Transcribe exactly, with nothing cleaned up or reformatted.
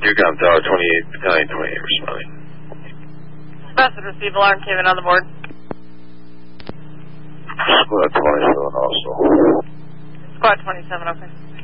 Newcom Tower twenty-eight, Battalion twenty-eight responding. Message receive, alarm came in on the board. Squad twenty-seven also. Squad twenty-seven, okay.